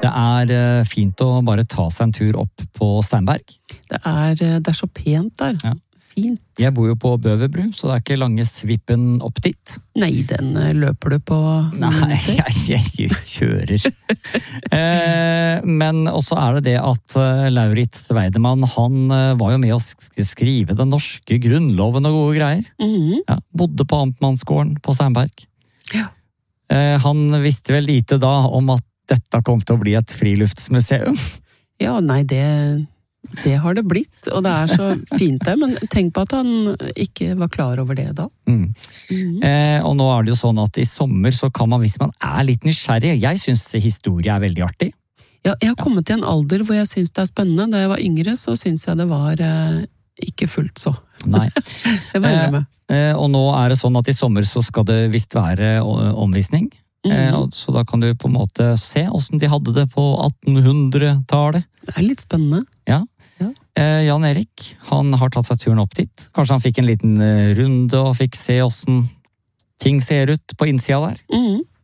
Det fint å bare ta seg en tur opp på Steinberg. Det er så pent der. Ja. Fint. Jeg bor jo på Bøverbru, så det ikke lange svippen opp dit. Nei, den løper du på. Nei, jeg kjører. Men også det at Lauritz Weidemann, han var jo med å skrive den norske grunnloven og gode greier. Ja, bodde på Amtmannsgården på Steinberg. Ja. Han visste vel lite da om at dette kom til å bli et friluftsmuseum. Ja, nei, det har det blitt, og det så fint det, men tenk på at han ikke var klar over det da. Og nå det jo sånn at i sommer så kan man, hvis man litt nysgjerrig, jeg synes historie veldig artig. Ja, jeg har kommet til en alder hvor jeg synes det spennende. Da jeg var yngre så synes jeg det var ikke fullt så. Nei. Det var jeg med. Og nå det sånn at i sommer så skal det visst være omvisning. Så da kan du på en måte se hvordan de hadde det på 1800-tallet. Det litt spennende. Ja. Jan Erik, han har tatt seg turen opp dit. Kanskje han fikk en liten runde og fikk se hvordan ting ser ut på innsida der.